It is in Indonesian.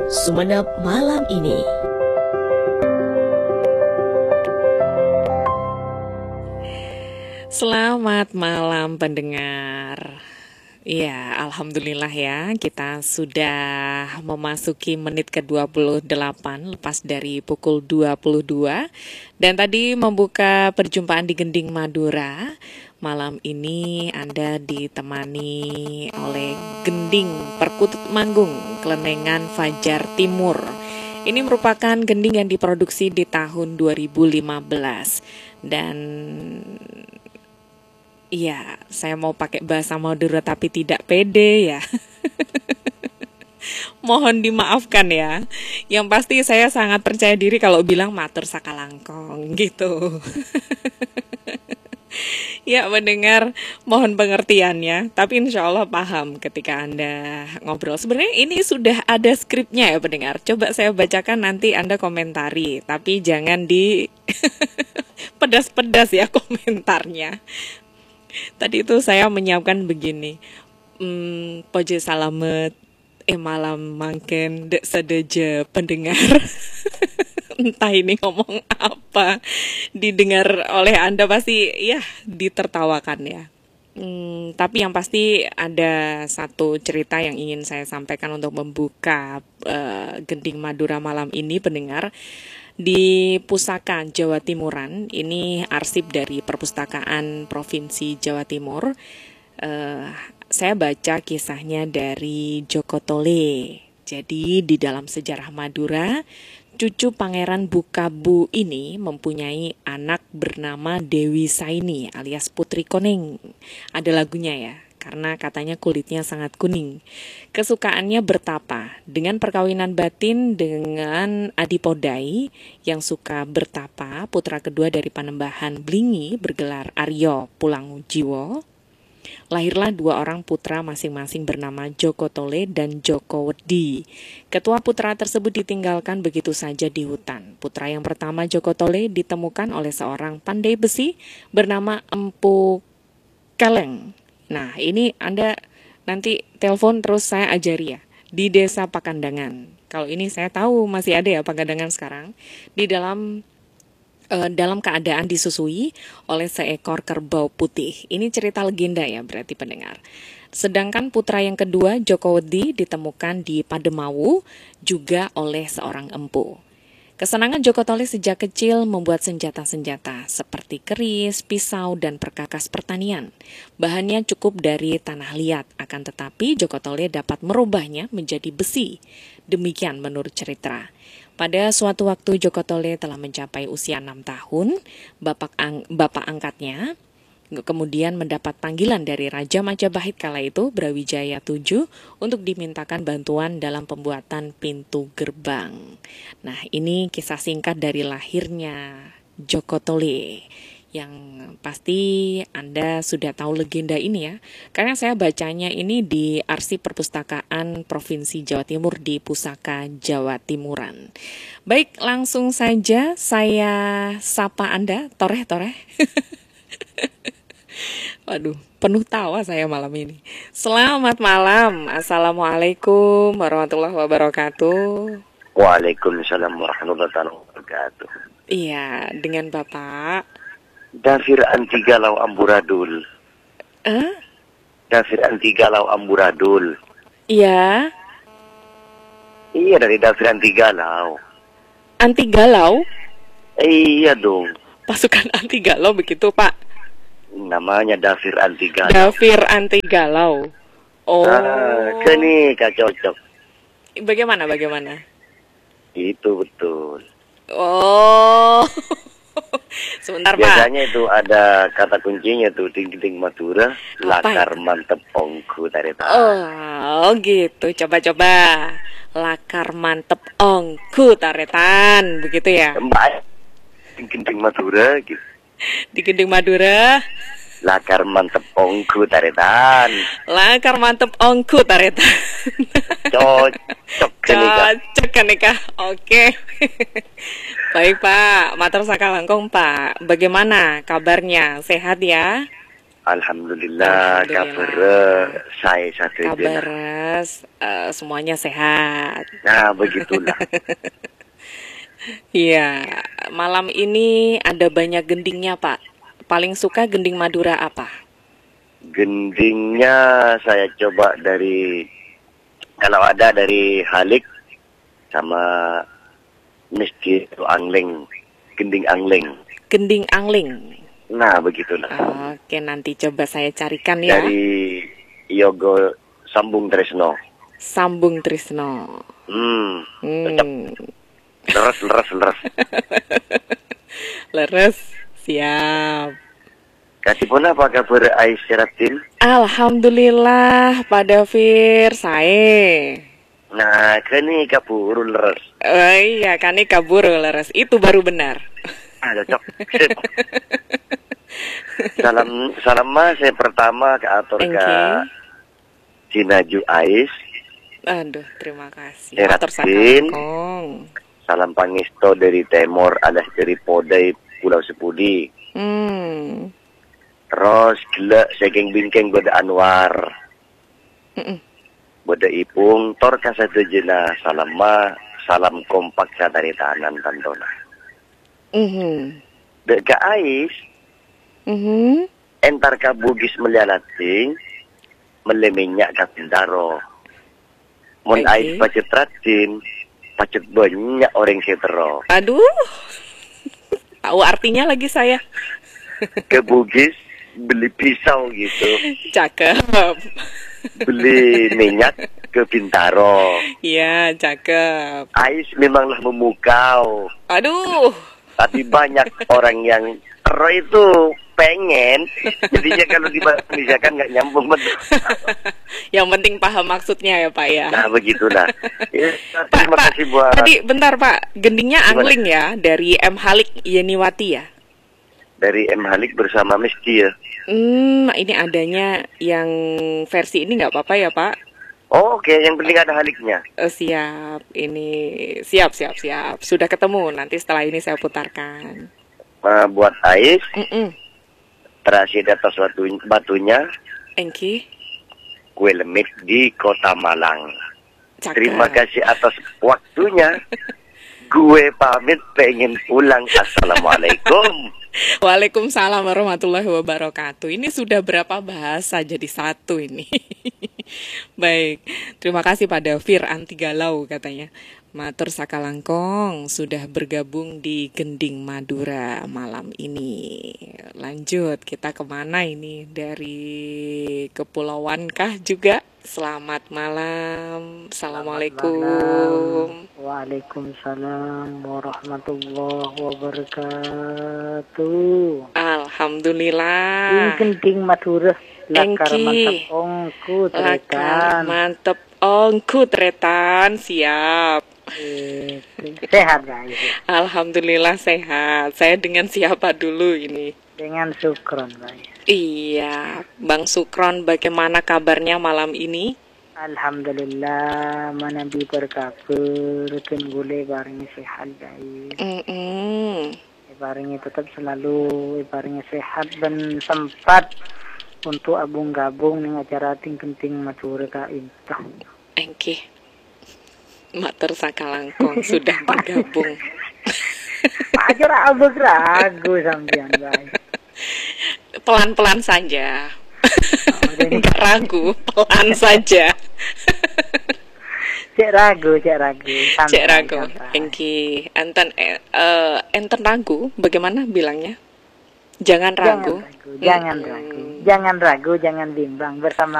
Sumenep malam ini. Selamat malam pendengar. Ya, alhamdulillah ya, kita sudah memasuki menit ke-28 lepas dari pukul 22. Dan tadi membuka perjumpaan di Gending Madura. Malam ini Anda ditemani oleh Gending Perkutut Manggung, Kelenengan Fajar Timur. Ini merupakan gending yang diproduksi di tahun 2015. Dan iya, saya mau pakai bahasa Madura tapi tidak pede ya. Mohon dimaafkan ya. Yang pasti saya sangat percaya diri kalau bilang matur sakalangkong gitu. Ya mendengar, mohon pengertiannya. Tapi insya Allah paham ketika Anda ngobrol. Sebenarnya ini sudah ada skripnya ya pendengar. Coba saya bacakan nanti Anda komentari. Tapi jangan di pedas-pedas ya komentarnya. Tadi itu saya menyiapkan begini, poje salamet, malam mangken, dek sedeje pendengar. Entah ini ngomong apa, didengar oleh Anda pasti ya ditertawakan ya. Tapi yang pasti ada satu cerita yang ingin saya sampaikan untuk membuka Gending Madura malam ini pendengar. Di Pusaka Jawa Timuran, ini arsip dari Perpustakaan Provinsi Jawa Timur. Saya baca kisahnya dari Joko Tole. Jadi di dalam sejarah Madura, cucu Pangeran Bukabu ini mempunyai anak bernama Dewi Saini alias Putri Koneng. Ada lagunya ya, karena katanya kulitnya sangat kuning. Kesukaannya bertapa dengan perkawinan batin dengan Adipodai yang suka bertapa, putra kedua dari Panembahan Blingi bergelar Aryo Pulangjiwo. Lahirlah dua orang putra masing-masing bernama Joko Tole dan Joko Wedi. Ketua putra tersebut ditinggalkan begitu saja di hutan. Putra yang pertama Joko Tole ditemukan oleh seorang pandai besi bernama Empu Keleng. Nah, ini Anda nanti telepon terus saya ajari ya. Di Desa Pakandangan. Kalau ini saya tahu masih ada ya Pakandangan sekarang. Di dalam keadaan disusui oleh seekor kerbau putih. Ini cerita legenda ya berarti pendengar. Sedangkan putra yang kedua Joko Wedi ditemukan di Pademawu juga oleh seorang empu. Kesenangan Joko Tole sejak kecil membuat senjata-senjata seperti keris, pisau, dan perkakas pertanian. Bahannya cukup dari tanah liat, akan tetapi Joko Tole dapat merubahnya menjadi besi. Demikian menurut cerita. Pada suatu waktu Joko Tole telah mencapai usia 6 tahun, bapak angkatnya kemudian mendapat panggilan dari Raja Majapahit kala itu, Brawijaya VII, untuk dimintakan bantuan dalam pembuatan pintu gerbang. Nah, ini kisah singkat dari lahirnya Joko Tole. Yang pasti Anda sudah tahu legenda ini ya, karena saya bacanya ini di arsip Perpustakaan Provinsi Jawa Timur di Pusaka Jawa Timuran. Baik, langsung saja saya sapa Anda, toreh-toreh. Waduh, penuh tawa saya malam ini. Selamat malam. Assalamualaikum warahmatullahi wabarakatuh. Waalaikumsalam warahmatullahi wabarakatuh. Iya, dengan Bapak Dafir Anti Galau Amburadul. Dafir Anti Galau Amburadul. Iya. Iya, dari Dafir Anti Galau. Anti galau? Iya dong. Pasukan anti galau begitu, Pak? Namanya Dafir Anti Galau. Dafir anti galau. Oh. Kini Kak cocok. Bagaimana? Itu betul. Oh. Sebentar, Pak. Biasanya itu ada kata kuncinya tuh ting-ting Madura, lakar mantep ongku tarita. Oh, gitu. Coba. Lakar mantep ongku taretan, begitu ya? Mbak, ting-ting Madura gitu. Di Gending Madura. Lakar mantep ongku taretan. Lakar mantep ongku taretan. Cocok kan nikah. Oke. Baik Pak, matur sakalangkung Pak. Bagaimana kabarnya? Sehat ya? Alhamdulillah, kabar saya satu Kabar jenak. semuanya sehat. Nah, begitulah. Iya, malam ini ada banyak gendingnya, Pak. Paling suka gending Madura apa? Gendingnya saya coba kalau ada dari Halik sama meski itu angling, gending angling. Gending angling. Nah, begitulah. Oke, nanti coba saya carikan ya. Dari Yogo Sambung Tresno. Sambung Trisno. Cocok. Leres. Leres, siap. Kasih pun apa kabar Aisyaratin? Alhamdulillah, Pak Davir, saya. Nah, kini kabur leres. Oh iya, kan ini kabur leres. Itu baru benar. Cocok. Sip. Salam mas, saya pertama ke atur ke Cinaju Ais. Aduh, terima kasih. Seratin. Atur sakalangkong. Salam pangisto dari Timor alias dari Podai Pulau Sepudi. Terus gila saking bingkeng Boda Anwar. Boda Ipung tor kasatu jena salam kompak dari tahanan tantona. Deka Ais. Entar ka Bugis melialating meleminyak ka Pindaro. Mon Ais pacet ratin, pacet banyak orang setero. Aduh. Tahu artinya lagi saya. Ke Bugis beli pisau gitu. Cakep. Beli minyak ke Bintaro. Iya, cakep. Ais memanglah memukau. Aduh. Tapi banyak orang yang itu pengen, jadinya kalau dibahas Indonesia kan nggak nyambung betul. Yang penting paham maksudnya ya Pak ya. Nah begitulah. Ya, Pak, terima kasih buat. Tadi bentar Pak, gendingnya angling ya dari M Halik Yeniwati ya. Dari M Halik bersama Miski ya. Ini adanya yang versi ini nggak apa-apa ya Pak? Oh, oke, yang penting ada Haliknya. Siap, ini siap. Sudah ketemu, nanti setelah ini saya putarkan. Buat Ais, terakhir di atas batunya, Engki, kue lemit di Kota Malang. cakep. Terima kasih atas waktunya. Gue pamit pengen pulang. Assalamualaikum. Waalaikumsalam warahmatullahi wabarakatuh. Ini sudah berapa bahasa jadi satu ini. Baik, terima kasih Pak Davir anti galau katanya. Matur sakalangkong sudah bergabung di Gending Madura malam ini. Lanjut, kita kemana ini? Dari Kepulauan kah juga? Selamat malam. Assalamualaikum. Waalaikumsalam warahmatullahi wabarakatuh. Alhamdulillah. Gending Madura. Lakar Engki. mantap ongku Lakar tretan. mantep ongku tretan. Siap. Sehat guys. Alhamdulillah sehat. Saya dengan siapa dulu ini? Dengan Sukron guys. Iya, Bang Sukron, bagaimana kabarnya malam ini? Alhamdulillah manabi berkabar kan gule baringnya sehat guys. Baringnya tetap selalu baringnya sehat dan sempat untuk abung gabung dengan acara tingkenting Madura ka itu. Engki. Matur sakalangkong sudah bergabung. Ajar abang ragu sampean guys. Pelan-pelan saja. Enggak ragu, pelan saja. Cek ragu. Cek ragu. Engki, enten ragu, bagaimana bilangnya? Jangan ragu. Jangan ragu, jangan bimbang bersama